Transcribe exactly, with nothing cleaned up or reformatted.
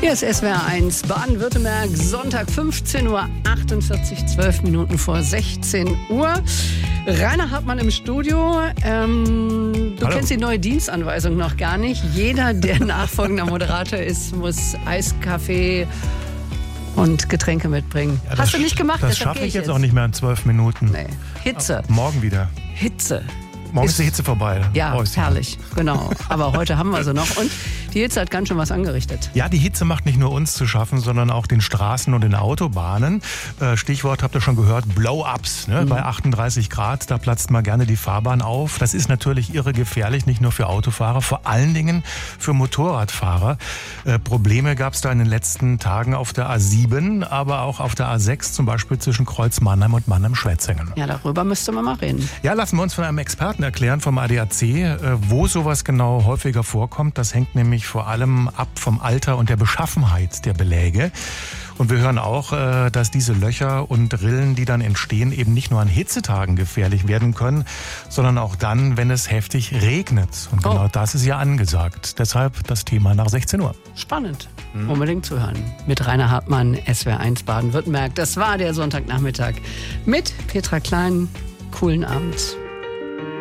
Hier ist S W R eins Baden-Württemberg, Sonntag fünfzehn Uhr achtundvierzig, zwölf Minuten vor sechzehn Uhr. Rainer Hartmann im Studio. Ähm, du Hallo. Kennst die neue Dienstanweisung noch gar nicht. Jeder, der nachfolgender Moderator ist, muss Eiskaffee und Getränke mitbringen. Ja, Hast du nicht gemacht? Das deshalb schaffe gehe ich jetzt auch nicht mehr in zwölf Minuten. Nee. Hitze. Aber morgen wieder. Hitze. Morgen ist, Ist- die Hitze vorbei. Ja, Freust dich. herrlich. Genau. Aber heute haben wir sie noch. Und die Hitze hat ganz schön was angerichtet. Ja, die Hitze macht nicht nur uns zu schaffen, sondern auch den Straßen und den Autobahnen. Äh, Stichwort habt ihr schon gehört, Blow-ups. Ne? Mhm. Bei achtunddreißig Grad, da platzt mal gerne die Fahrbahn auf. Das ist natürlich irre gefährlich, nicht nur für Autofahrer, vor allen Dingen für Motorradfahrer. Äh, Probleme gab es da in den letzten Tagen auf der A sieben, aber auch auf der A sechs, zum Beispiel zwischen Kreuz Mannheim und Mannheim-Schwetzingen. Ja, darüber müsste man mal reden. Ja, lassen wir uns von einem Experten erklären, vom A D A C, äh, wo sowas genau häufiger vorkommt. Das hängt nämlich vor allem ab vom Alter und der Beschaffenheit der Beläge. Und wir hören auch, äh, dass diese Löcher und Rillen, die dann entstehen, eben nicht nur an Hitzetagen gefährlich werden können, sondern auch dann, wenn es heftig regnet. Und genau Oh. das ist ja angesagt. Deshalb das Thema nach sechzehn Uhr. Spannend. Unbedingt zuhören. Mit Rainer Hartmann, S W R eins Baden-Württemberg. Das war der Sonntagnachmittag mit Petra Klein. Coolen Abend.